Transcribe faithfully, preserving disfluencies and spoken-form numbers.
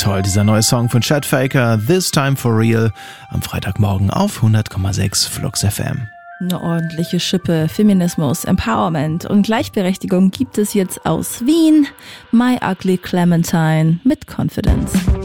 toll, dieser neue Song von Chad Faker, This Time for Real, am Freitagmorgen auf hundert Komma sechs Flux F M. Eine ordentliche Schippe Feminismus, Empowerment und Gleichberechtigung gibt es jetzt aus Wien. My Ugly Clementine mit Confidence.